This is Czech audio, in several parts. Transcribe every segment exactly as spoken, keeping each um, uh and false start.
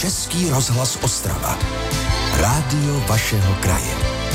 Český rozhlas Ostrava. Rádio vašeho kraje.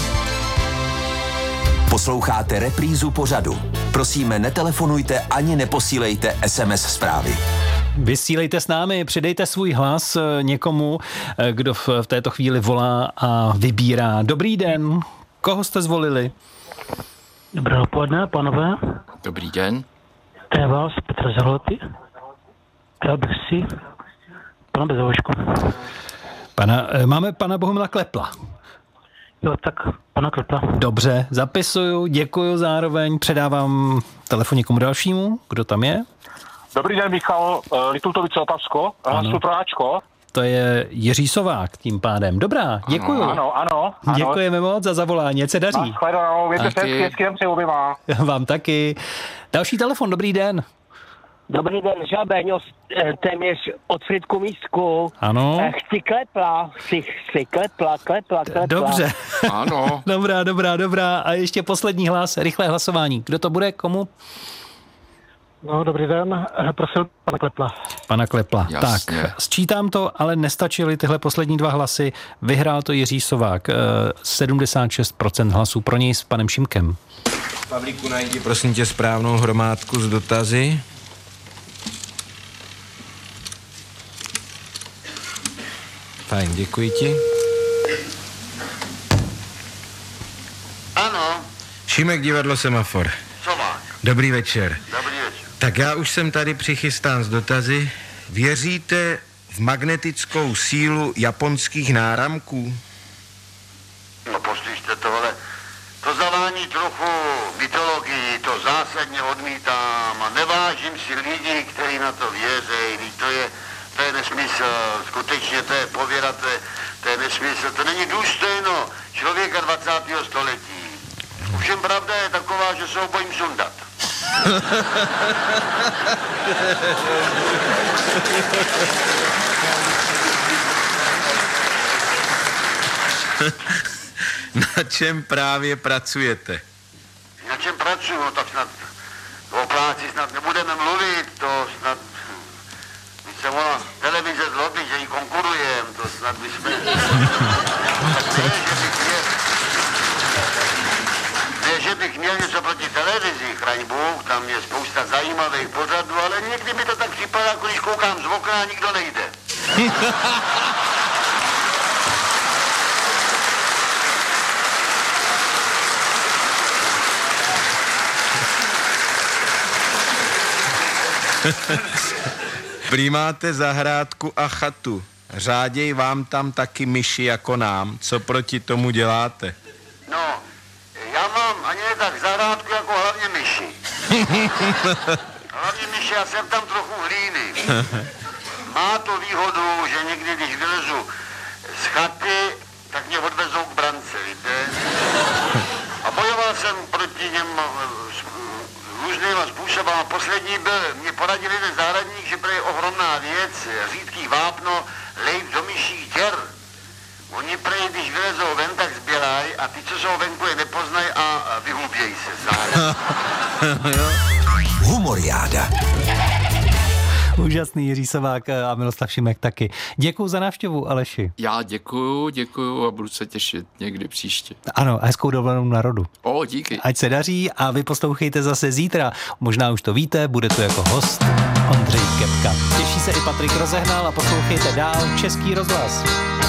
Posloucháte reprízu pořadu. Prosíme, netelefonujte ani neposílejte es em es zprávy. Vysílejte s námi, přidejte svůj hlas někomu, kdo v této chvíli volá a vybírá. Dobrý den, koho jste zvolili? Dobré dopoledne, pánové. Dobrý den. To je vás, Petr Zahlepy. Chtěl bych si pana Bezovošku. Pana, máme pana Bohumila Klepla. Jo, tak pana Klepla. Dobře, zapisuju, děkuju zároveň, předávám telefon někomu dalšímu, kdo tam je? Dobrý den, Michal, Litultovice Opavsko, hlasu pro Ačko. To je Jiří Sovák tím pádem. Dobrá, děkuju. Ano, ano. ano. Děkujeme moc za zavolání, ať se daří. Nashledanou, věděte se, hezky den přeju oběma. Vám taky. Další telefon, dobrý den. Dobrý den, Žabeň, téměř od Fritku Místku. Ano. Chci Klepla, chci, chci Klepla, Klepla, Klepla. Dobře. Ano. Dobrá, dobrá, dobrá. A ještě poslední hlas, rychlé hlasování. Kdo to bude, komu? No, dobrý den, prosím pana Klepla. Pana Klepla. Jasně. Tak, sčítám to, ale nestačily tyhle poslední dva hlasy. Vyhrál to Jiří Sovák. sedmdesát šest procent hlasů pro něj s panem Šimkem. Pavlíku, najdi prosím tě správnou hromádku s dotazy. Fajn, děkuji ti. Ano, Šimek, divadlo Semafor. Sovák. Dobrý večer. Dobrý večer. Tak já už jsem tady přichystán s dotazy. Věříte v magnetickou sílu japonských náramků? No poslyšte tohle. To zavání trochu mytologii, to zásadně odmítám a nevážím si lidi, kteří na to věří. To je, to je nesmysl, skutečně to je pověra, to je, to je nesmysl. To není důstojno člověka dvacátého století. Ovšem pravda je taková, že se ho bojím sundat. Na čem právě pracujete? Na čem pracuju, no tak snad o práci snad nebudeme mluvit, to snad, když se volá televize zlobí, že jí konkurujem, to snad bychom... ne, že bych měl, ne, že bych měl něco proti televizi, chraň Bůh, tam je spousta zajímavých pořadů, ale někdy mi to tak připadá, když koukám z okna a nikdo nejde. Prý máte zahrádku a chatu. Řáděj vám tam taky myši jako nám. Co proti tomu děláte? No, já mám ani ne tak zahrádku, jako hlavně myši. Hlavně myši, já jsem tam trochu hlíny. Má to výhodu, že někdy, když vylezu z chaty, tak mě odvezou k brance, víte? A bojoval jsem proti něm různýma způsoby. A poslední byl, mě poradil jeden zahradník, že bude ohromná věc, řídký vápno, lejt do myších děr. Oni prej, když vylezou ven, tak zběrají a ty, co jsou venku, je nepoznají a vyhubějí se zároveň. Humoriáda. Úžasný Jiří Sovák a Miloslav Šimek taky. Děkuju za návštěvu, Aleši. Já děkuju, děkuju a budu se těšit někdy příště. Ano, a hezkou dovolenou národu. O, díky. Ať se daří a vy poslouchejte zase zítra. Možná už to víte, bude tu jako host Ondřej Kepka. Těší se i Patrik Rozehnal a poslouchejte dál Český rozhlas.